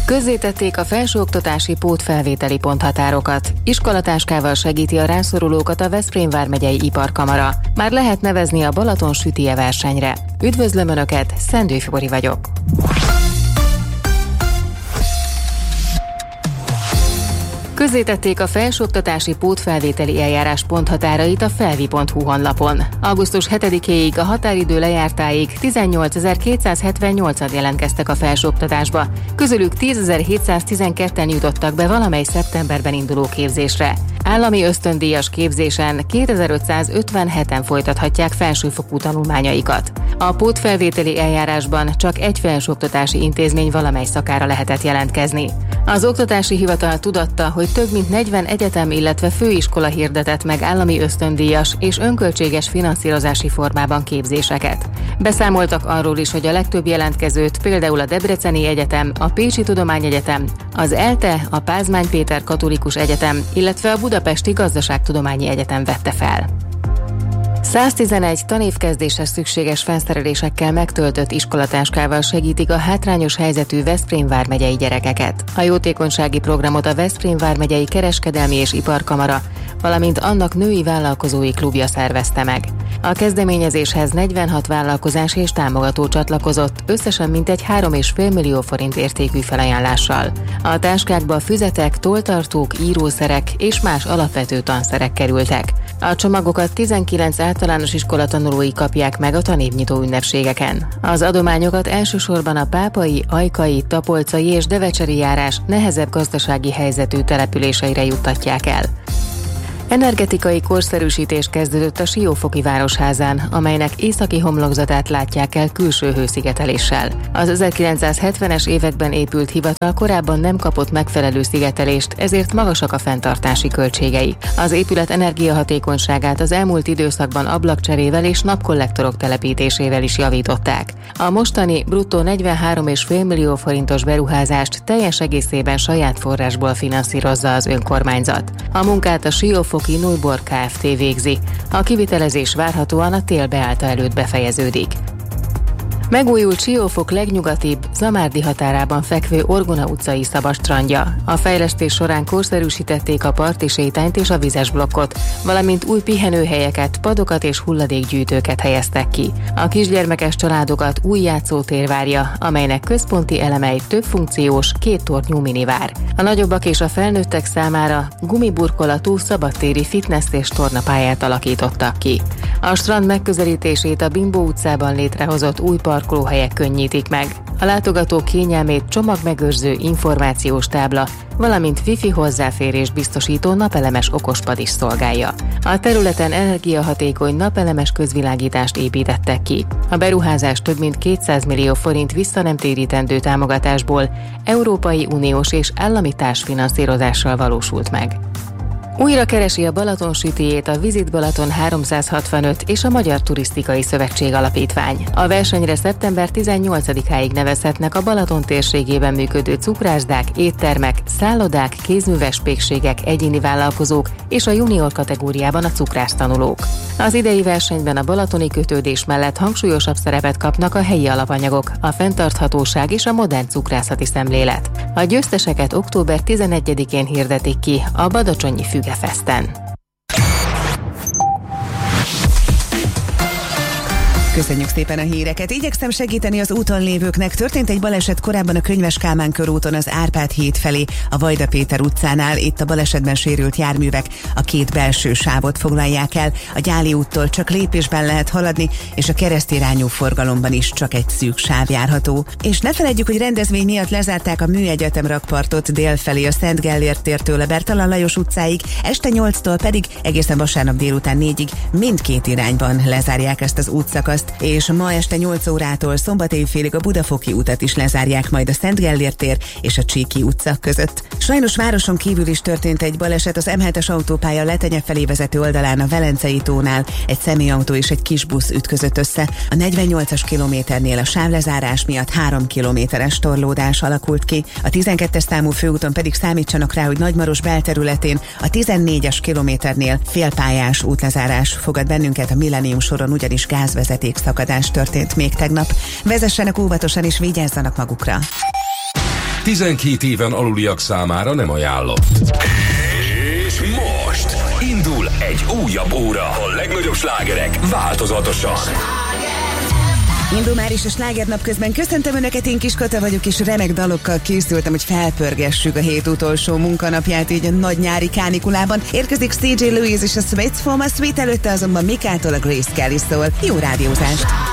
Közzétették a felsőoktatási pótfelvételi ponthatárokat. Iskolatáskával segíti a rászorulókat a Veszprém vármegyei iparkamara. Már lehet nevezni a Balaton sütije versenyre. Üdvözlöm Önöket, Szendő Fibori vagyok. Közzétették a felsőoktatási pótfelvételi eljárás ponthatárait a felvi.hu honlapon. Augusztus 7-éig a határidő lejártáig 18.278-an jelentkeztek a felsőoktatásba, közülük 10.712-en jutottak be valamely szeptemberben induló képzésre. Állami ösztöndíjas képzésen 2557-en folytathatják felsőfokú tanulmányaikat. A pótfelvételi eljárásban csak egy felsőoktatási intézmény valamely szakára lehetett jelentkezni. Az Oktatási Hivatal tudatta, hogy több mint 40 egyetem, illetve főiskola hirdetett meg állami ösztöndíjas és önköltséges finanszírozási formában képzéseket. Beszámoltak arról is, hogy a legtöbb jelentkezőt például a Debreceni Egyetem, a Pécsi Tudományegyetem, az ELTE, a Pázmány Péter Katolikus Egyetem, illetve a Budapesti Gazdaságtudományi Egyetem vette fel. 111 tanévkezdéshez szükséges felszerelésekkel megtöltött iskolatáskával segítik a hátrányos helyzetű Veszprém vármegyei gyerekeket. A jótékonysági programot a Veszprém vármegyei Kereskedelmi és Iparkamara, valamint annak női vállalkozói klubja szervezte meg. A kezdeményezéshez 46 vállalkozás és támogató csatlakozott, összesen mintegy 3,5 millió forint értékű felajánlással. A táskákba füzetek, tolltartók, írószerek és más alapvető tanszerek kerültek. A csomagokat 19 általános iskola tanulói kapják meg a tanévnyitó ünnepségeken. Az adományokat elsősorban a pápai, ajkai, tapolcai és devecseri járás nehezebb gazdasági helyzetű településeire juttatják el. Energetikai korszerűsítés kezdődött a Siófoki Városházán, amelynek északi homlokzatát látják el külső hőszigeteléssel. Az 1970-es években épült hivatal korábban nem kapott megfelelő szigetelést, ezért magasak a fenntartási költségei. Az épület energiahatékonyságát az elmúlt időszakban ablakcserével és napkollektorok telepítésével is javították. A mostani bruttó 43,5 millió forintos beruházást teljes egészében saját forrásból finanszírozza az önkormányzat. A munkát a Siófoki Neuborg Kft. Végzi. A kivitelezés várhatóan a tél beállta előtt befejeződik. Megújult Siófok legnyugatibb, Zamárdi határában fekvő Orgona utcai szabadstrandja. A fejlesztés során korszerűsítették a parti sétányt és a vizes blokkot, valamint új pihenőhelyeket, padokat és hulladékgyűjtőket helyeztek ki. A kisgyermekes családokat új játszótér várja, amelynek központi elemei többfunkciós, 2 tornyú minivár. A nagyobbak és a felnőttek számára gumiburkolatú szabadtéri fitness és tornapályát alakítottak ki. A strand megközelítését a Bimbó utcában létrehozott új parkolóhelyek könnyítik meg. A látogatók kényelmét csomagmegőrző információs tábla, valamint wifi hozzáférést biztosító napelemes okospad is szolgálja. A területen energiahatékony napelemes közvilágítást építettek ki. A beruházás több mint 200 millió forint visszanemtérítendő támogatásból Európai Uniós és állami társfinanszírozással valósult meg. Újra keresi a Balaton sütijét a Visit Balaton 365 és a Magyar Turisztikai Szövetség Alapítvány. A versenyre szeptember 18-áig nevezhetnek a Balaton térségében működő cukrászdák, éttermek, szállodák, kézműves pékségek, egyéni vállalkozók és a junior kategóriában a cukrásztanulók. Az idei versenyben a balatoni kötődés mellett hangsúlyosabb szerepet kapnak a helyi alapanyagok, a fenntarthatóság és a modern cukrászati szemlélet. A győzteseket október 11-én hirdetik ki a Badacsonyi Fügefesten. Köszönjük szépen a híreket. Igyekszem segíteni az úton lévőknek. Történt egy baleset korábban a Könyves Kálmán körúton az Árpád híd felé, a Vajda Péter utcánál. Itt a balesetben sérült járművek a 2 belső sávot foglalják el. A Gyáli úttól csak lépésben lehet haladni, és a keresztirányú forgalomban is csak egy szűk sáv járható. És ne feledjük, hogy rendezvény miatt lezárták a Műegyetem rakpartot délfelé a Szent Gellért tértől a Bertalan Lajos utcáig, este 8-tól pedig egészen vasárnap délután 4-ig mindkét irányban lezárják ezt az útszakaszt. És ma este 8 órától szombat éjfélig a Budafoki utat is lezárják majd a Szent Gellért tér és a Csíki utca között. Sajnos városon kívül is történt egy baleset az M7-es autópálya Letenye felé vezető oldalán a Velencei tónál. Egy személyautó és egy kisbusz ütközött össze. A 48-as kilométernél a sávlezárás miatt 3 kilométeres torlódás alakult ki. A 12-es számú főúton pedig számítsanak rá, hogy Nagymaros belterületén a 14-es kilométernél félpályás útlezárás fogad bennünket, a Millennium soron ugyanis szakadás történt még tegnap. Vezessenek óvatosan és vigyázzanak magukra. 12 éven aluliak számára nem ajánlott. És most indul egy újabb óra. A legnagyobb slágerek változatosan. Indul már is a slágernap közben. Köszöntöm Önöket, én Kiskata vagyok, és remek dalokkal készültem, hogy felpörgessük a hét utolsó munkanapját így a nagy nyári kánikulában. Érkezik CJ Lewis és a Sweats from a Sweet, előtte azonban Mikától a Grace Kelly szól. Jó rádiózást!